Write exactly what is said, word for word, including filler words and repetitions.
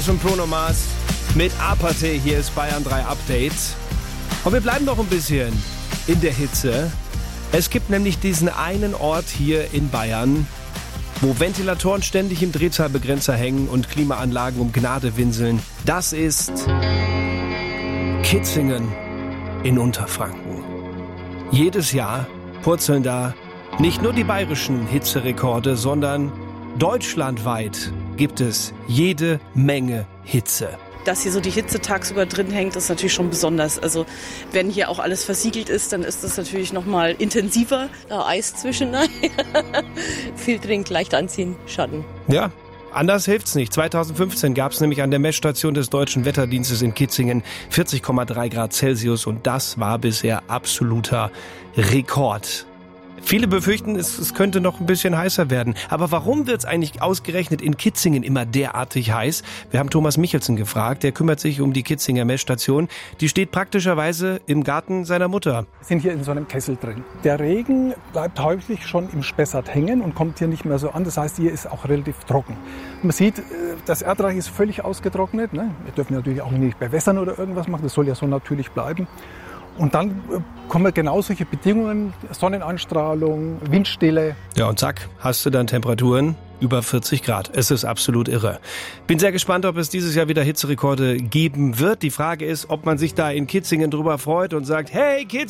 Von Bruno Mars mit Apathe, hier ist Bayern drei Update. Und wir bleiben noch ein bisschen in der Hitze. Es gibt nämlich diesen einen Ort hier in Bayern, wo Ventilatoren ständig im Drehzahlbegrenzer hängen und Klimaanlagen um Gnade winseln. Das ist Kitzingen in Unterfranken. Jedes Jahr purzeln da nicht nur die bayerischen Hitzerekorde, sondern deutschlandweit gibt es jede Menge Hitze. Dass hier so die Hitze tagsüber drin hängt, ist natürlich schon besonders. Also wenn hier auch alles versiegelt ist, dann ist das natürlich noch mal intensiver. Da Eis zwischen, nein. Viel trinken, leicht anziehen, Schatten. Ja, anders hilft's nicht. zweitausendfünfzehn gab es nämlich an der Messstation des Deutschen Wetterdienstes in Kitzingen vierzig Komma drei Grad Celsius und das war bisher absoluter Rekord. Viele befürchten, es, es könnte noch ein bisschen heißer werden. Aber warum wird es eigentlich ausgerechnet in Kitzingen immer derartig heiß? Wir haben Thomas Michelsen gefragt, der kümmert sich um die Kitzinger Messstation. Die steht praktischerweise im Garten seiner Mutter. Wir sind hier in so einem Kessel drin. Der Regen bleibt häufig schon im Spessart hängen und kommt hier nicht mehr so an. Das heißt, hier ist auch relativ trocken. Man sieht, das Erdreich ist völlig ausgetrocknet. Ne? Wir dürfen natürlich auch nicht bewässern oder irgendwas machen. Das soll ja so natürlich bleiben. Und dann kommen genau solche Bedingungen, Sonnenanstrahlung, Windstille. Ja, und zack, hast du dann Temperaturen über vierzig Grad. Es ist absolut irre. Bin sehr gespannt, ob es dieses Jahr wieder Hitzerekorde geben wird. Die Frage ist, ob man sich da in Kitzingen drüber freut und sagt, hey Kitzingen!